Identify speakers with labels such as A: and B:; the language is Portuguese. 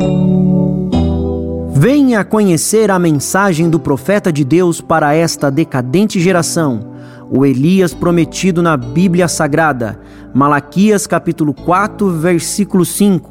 A: Venha conhecer a mensagem do profeta de Deus para esta decadente geração, o Elias prometido na Bíblia Sagrada, Malaquias capítulo 4, versículo 5.